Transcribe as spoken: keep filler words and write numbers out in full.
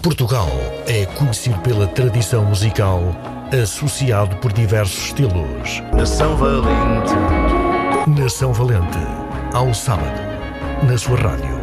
Portugal é conhecido pela tradição musical, associado por diversos estilos. Nação Valente. Nação Valente, ao sábado, na sua rádio.